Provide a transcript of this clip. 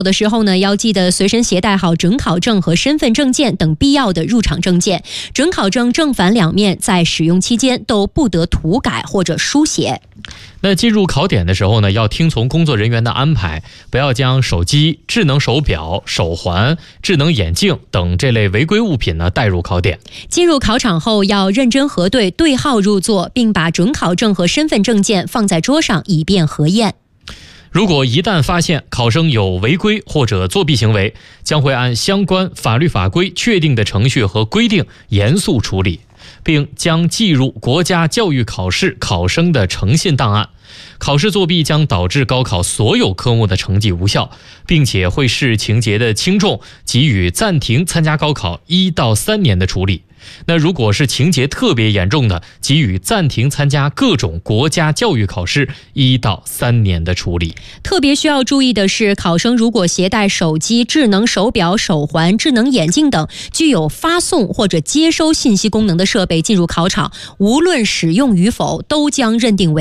的时候呢，要记得随身携带好准考证和身份证件等必要的入场证件。准考证正反两面在使用期间都不得涂改或者书写。 那进入考点的时候呢，要听从工作人员的安排，不要将手机、智能手表、手环、智能眼镜等这类违规物品呢带入考点。 进入考场后要认真核对，对号入座，并把准考证和身份证件放在桌上，以便核验。 如果一旦发现考生有违规或者作弊行为，将会按相关法律法规确定的程序和规定严肃处理，并将记入国家教育考试考生的诚信档案。考试作弊将导致高考所有科目的成绩无效，并且会视情节的轻重给予暂停参加高考1到3年的处理。那如果是情节特别严重的，给予暂停参加各种国家教育考试1到3年的处理。 特别需要注意的是，考生如果携带手机、智能手表、手环、智能眼镜等具有发送或者接收信息功能的设备进入考场，无论使用与否，都将认定为